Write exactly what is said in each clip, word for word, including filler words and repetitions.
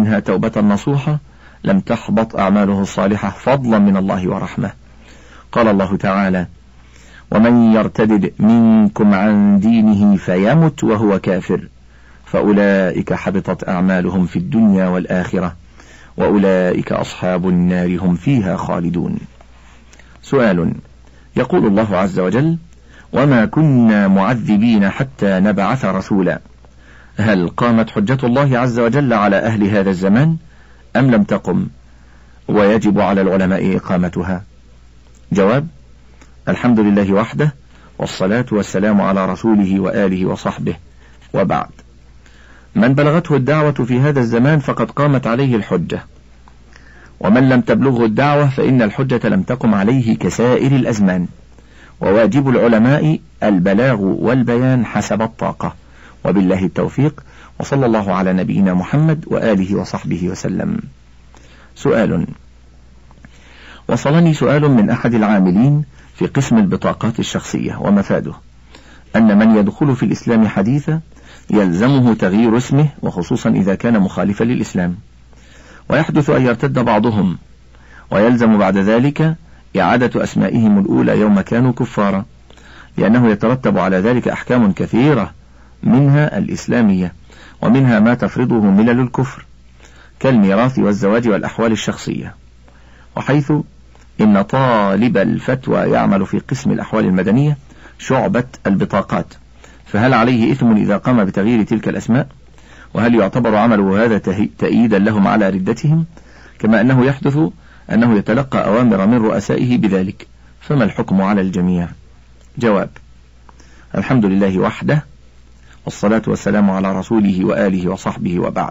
منها توبة نصوحة لم تحبط أعماله الصالحة فضلا من الله ورحمة. قال الله تعالى: ومن يرتدد منكم عن دينه فيمت وهو كافر فأولئك حبطت أعمالهم في الدنيا والآخرة وأولئك أصحاب النار هم فيها خالدون. سؤال: يقول الله عز وجل: وما كنا معذبين حتى نبعث رسولا، هل قامت حجة الله عز وجل على أهل هذا الزمان أم لم تقم ويجب على العلماء إقامتها؟ جواب: الحمد لله وحده، والصلاة والسلام على رسوله وآله وصحبه، وبعد. من بلغته الدعوة في هذا الزمان فقد قامت عليه الحجة، ومن لم تبلغه الدعوة فإن الحجة لم تقم عليه كسائر الأزمان، وواجب العلماء البلاغ والبيان حسب الطاقة، وبالله التوفيق، وصلى الله على نبينا محمد وآله وصحبه وسلم. سؤال: وصلني سؤال من أحد العاملين في قسم البطاقات الشخصية ومفاده أن من يدخل في الإسلام حديثا يلزمه تغيير اسمه، وخصوصا إذا كان مخالفا للإسلام، ويحدث أن يرتد بعضهم ويلزم بعد ذلك إعادة أسمائهم الأولى يوم كانوا كفارا، لأنه يترتب على ذلك أحكام كثيرة منها الإسلامية، ومنها ما تفرضه ملل الكفر كالميراث والزواج والأحوال الشخصية. وحيث إن طالب الفتوى يعمل في قسم الأحوال المدنية شعبة البطاقات، فهل عليه إثم إذا قام بتغيير تلك الأسماء؟ وهل يعتبر عمله هذا تأييدا لهم على ردتهم؟ كما أنه يحدث أنه يتلقى أوامر من رؤسائه بذلك، فما الحكم على الجميع؟ جواب: الحمد لله وحده، والصلاة والسلام على رسوله وآله وصحبه، وبعد.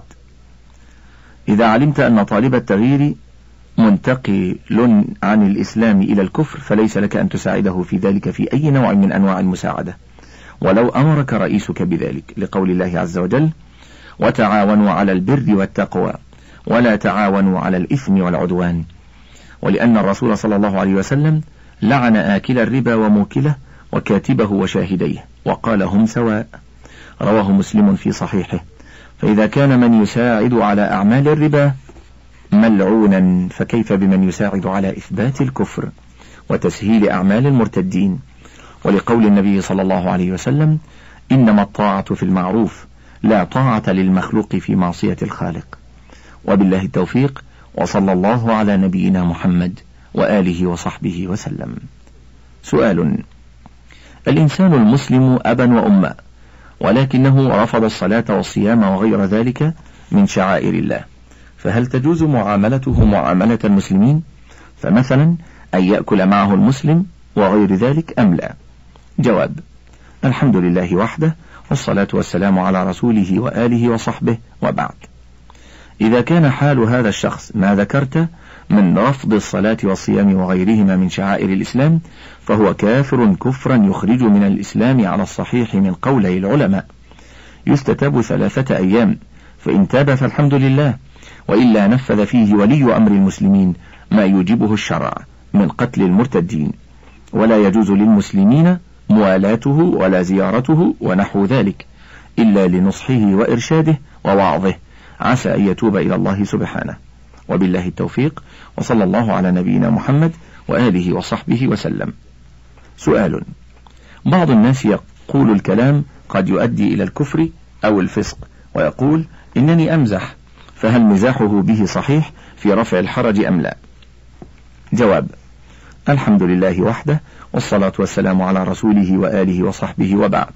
إذا علمت أن طالب التغيير منتقل عن الإسلام إلى الكفر فليس لك أن تساعده في ذلك في أي نوع من أنواع المساعدة، ولو أمرك رئيسك بذلك، لقول الله عز وجل: وتعاونوا على البر والتقوى ولا تعاونوا على الإثم والعدوان، ولأن الرسول صلى الله عليه وسلم لعن آكل الربا وموكله وكاتبه وشاهديه وقال: هم سواء. رواه مسلم في صحيحه. فإذا كان من يساعد على أعمال الربا ملعونا فكيف بمن يساعد على إثبات الكفر وتسهيل أعمال المرتدين؟ ولقول النبي صلى الله عليه وسلم: إنما الطاعة في المعروف لا طاعة للمخلوق في معصية الخالق. وبالله التوفيق، وصلى الله على نبينا محمد وآله وصحبه وسلم. سؤال: الإنسان المسلم أبا وأما، ولكنه رفض الصلاة والصيام وغير ذلك من شعائر الله، فهل تجوز معاملته معاملة المسلمين؟ فمثلا أن يأكل معه المسلم وغير ذلك أم لا؟ جواب: الحمد لله وحده، والصلاة والسلام على رسوله وآله وصحبه، وبعد. إذا كان حال هذا الشخص ما ذكرت من رفض الصلاة والصيام وغيرهما من شعائر الإسلام فهو كافر كفرا يخرج من الإسلام على الصحيح من قولي العلماء، يستتاب ثلاثة أيام، فإن تاب فالحمد لله، وإلا نفذ فيه ولي أمر المسلمين ما يوجبه الشرع من قتل المرتدين، ولا يجوز للمسلمين موالاته ولا زيارته ونحو ذلك إلا لنصحه وإرشاده ووعظه، عسى أن يتوب إلى الله سبحانه. وبالله التوفيق، وصلى الله على نبينا محمد وآله وصحبه وسلم. سؤال: بعض الناس يقول الكلام قد يؤدي إلى الكفر أو الفسق، ويقول إنني أمزح، فهل مزاحه به صحيح في رفع الحرج أم لا؟ جواب: الحمد لله وحده، والصلاة والسلام على رسوله وآله وصحبه، وبعد.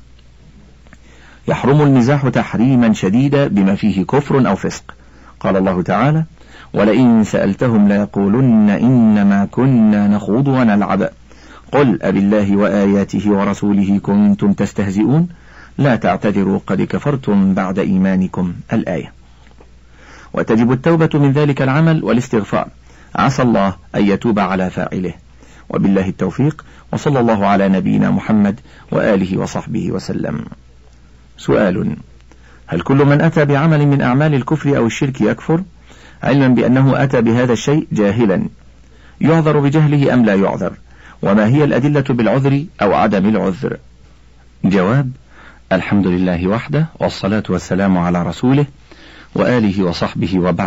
يحرم المزاح تحريما شديدا بما فيه كفر أو فسق. قال الله تعالى: ولئن سألتهم ليقولن إنما كنا نخوض ونلعب قل أبالله وآياته ورسوله كنتم تستهزئون لا تعتذروا قد كفرتم بعد إيمانكم، الآية. وتجب التوبة من ذلك العمل والاستغفار، عسى الله أن يتوب على فاعله. وبالله التوفيق، وصلى الله على نبينا محمد وآله وصحبه وسلم. سؤال: هل كل من أتى بعمل من أعمال الكفر أو الشرك يكفر، علما بأنه أتى بهذا الشيء جاهلا، يعذر بجهله أم لا يعذر؟ وما هي الأدلة بالعذر أو عدم العذر؟ جواب: الحمد لله وحده، والصلاة والسلام على رسوله وآله وصحبه، وبعد.